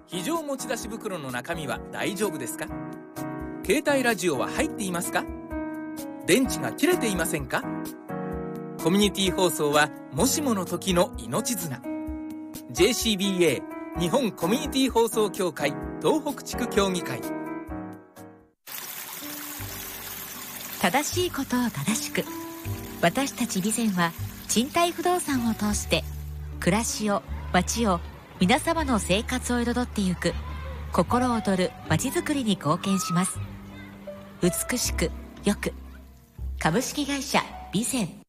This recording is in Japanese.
非常持ち出し袋の中身は大丈夫ですか？携帯ラジオは入っていますか？電池が切れていませんか？コミュニティ放送はもしもの時の命綱。 JCBA 日本コミュニティ放送協会東北地区協議会。 正しいことを正しく、私たち備前は賃貸不動産を通して暮らしを、街を、皆様の生活を彩ってゆく心躍る街づくりに貢献します。美しくよく、株式会社備前。